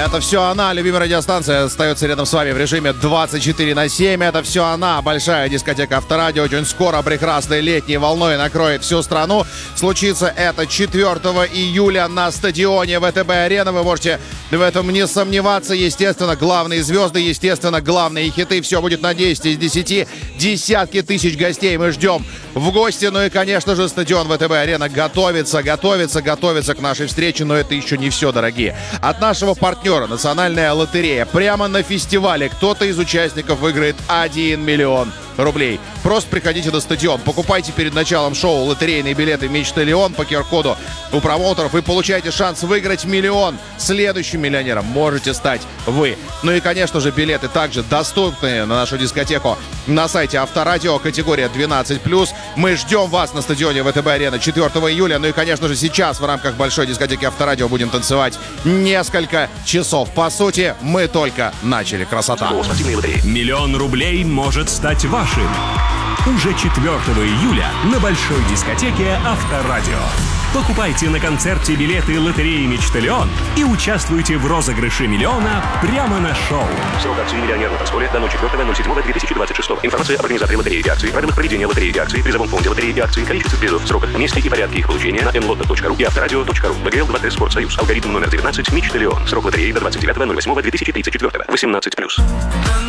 Это все она, любимая радиостанция, остается рядом с вами в режиме 24/7. Это все она, большая дискотека Авторадио. Очень скоро прекрасной летней волной накроет всю страну. Случится это 4 июля на стадионе ВТБ-арена. Вы можете в этом не сомневаться. Естественно, главные звезды, естественно, главные хиты. Все будет на 10 из 10. Десятки тысяч гостей мы ждем в гости. Ну и, конечно же, стадион ВТБ-арена готовится к нашей встрече. Но это еще не все, дорогие. От нашего партнера «Национальная лотерея» прямо на фестивале кто-то из участников выиграет 1 миллион рублей. Просто приходите на стадион, покупайте перед началом шоу лотерейные билеты «Мечталион» по QR-коду у промоутеров и получайте шанс выиграть миллион. Следующим миллионером можете стать вы. Ну и, конечно же, билеты также доступны на нашу дискотеку на сайте Авторадио, категория 12+. Мы ждем вас на стадионе ВТБ-арена 4 июля. Ну и, конечно же, сейчас в рамках большой дискотеки Авторадио будем танцевать несколько часов. По сути, мы только начали. Красота. 1 миллион рублей может стать вашим. Уже 4 июля на большой дискотеке Авторадио. Покупайте на концерте билеты лотереи «Мечталион» и участвуйте в розыгрыше миллиона прямо на шоу. Срок акции «Миллионер» на танцполе до 04.07.2026. Информация об организаторе лотереи и акции, правилах проведения лотереи и акции, призовом фонде лотереи и акции, количестве призов, сроках, месте и порядке их получения на nlotto.ru и авторадио.ру. БГЛ 2Т Спортсоюз. Алгоритм номер 19. «Мечталион». Срок лотереи до 29.08.2034. 18+.